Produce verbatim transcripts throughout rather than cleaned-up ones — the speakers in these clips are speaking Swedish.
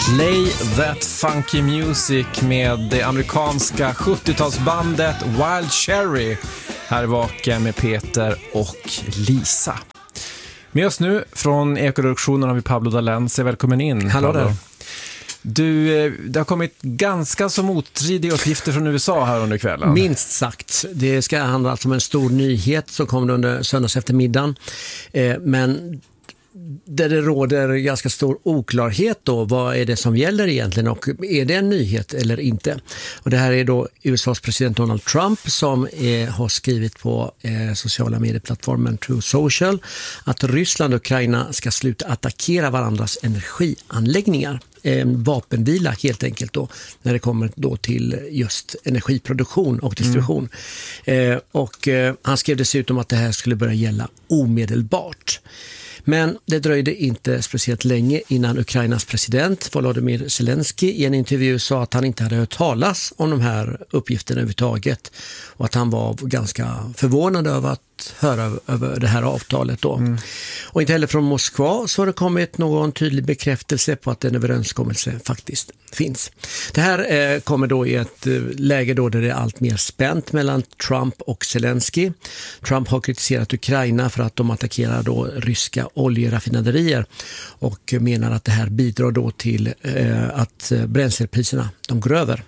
Play That Funky Music med det amerikanska sjuttiotalsbandet Wild Cherry. Här Vaken med Peter och Lisa. Med oss nu från Ekoreduktionen har vi Pablo Dalense. Välkommen in. Hallå Pablo. där. Du, det har kommit ganska så motstridiga uppgifter från U S A här under kvällen. Minst sagt. Det ska handla alltså om en stor nyhet som kom under söndags eftermiddagen. Eh, men där det råder ganska stor oklarhet då, vad är det som gäller egentligen och är det en nyhet eller inte? Och det här är då U S A:s president Donald Trump som eh, har skrivit på eh, sociala medieplattformen True Social att Ryssland och Ukraina ska sluta attackera varandras energianläggningar. En vapenvila helt enkelt då när det kommer då till just energiproduktion och distribution. Mm. Eh, och eh, han skrev dessutom att det här skulle börja gälla omedelbart. Men det dröjde inte speciellt länge innan Ukrainas president Volodymyr Zelensky i en intervju sa att han inte hade hört talas om de här uppgifterna överhuvudtaget och att han var ganska förvånad över att höra över det här avtalet då. Mm. Och inte heller från Moskva så har det kommit någon tydlig bekräftelse på att en överenskommelse faktiskt finns. Det här eh, kommer då i ett eh, läge då där det är allt mer spänt mellan Trump och Zelensky. Trump har kritiserat Ukraina för att de attackerar då ryska oljeraffinaderier och menar att det här bidrar då till eh, att bränslepriserna de går över.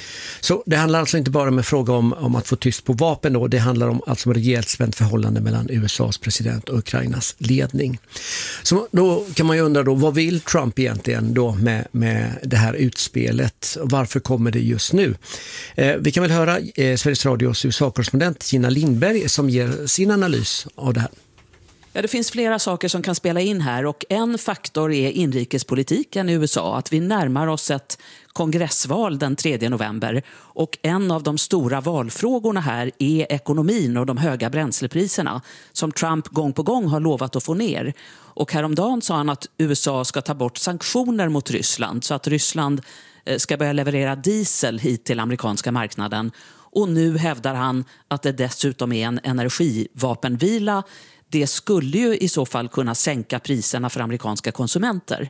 Så det handlar alltså inte bara om en fråga om, om att få tyst på vapen då, det handlar om alltså om rejält spänt förhållande mellan U S A:s president och Ukrainas ledning. Så då kan man ju undra då, vad vill Trump egentligen då med, med det här utspelet och varför kommer det just nu? Eh, vi kan väl höra eh, Sveriges Radios U S A-korrespondent Gina Lindberg som ger sin analys av det här. Ja, det finns flera saker som kan spela in här och en faktor är inrikespolitiken i U S A. Att vi närmar oss ett kongressval den tredje november och en av de stora valfrågorna här är ekonomin och de höga bränslepriserna som Trump gång på gång har lovat att få ner. Och häromdagen sa han att U S A ska ta bort sanktioner mot Ryssland så att Ryssland ska börja leverera diesel hit till amerikanska marknaden. Och nu hävdar han att det dessutom är en energivapenvila. Det skulle ju i så fall kunna sänka priserna för amerikanska konsumenter.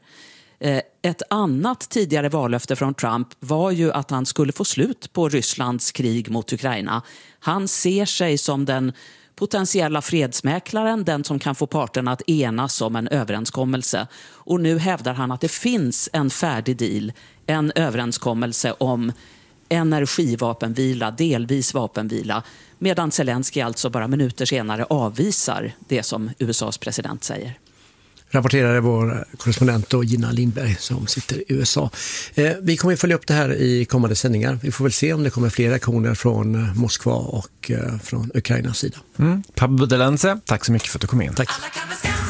Ett annat tidigare vallöfte från Trump var ju att han skulle få slut på Rysslands krig mot Ukraina. Han ser sig som den potentiella fredsmäklaren, den som kan få parterna att enas om en överenskommelse. Och nu hävdar han att det finns en färdig deal, en överenskommelse om energivapenvila, delvis vapenvila, medan Zelensky alltså bara minuter senare avvisar det som U S A:s president säger. Rapporterade vår korrespondent då, Gina Lindberg som sitter i U S A. Eh, vi kommer att följa upp det här i kommande sändningar. Vi får väl se om det kommer fler reaktioner från Moskva och eh, från Ukrainas sida. Mm. Pablo Dalense, tack så mycket för att du kom in. Tack.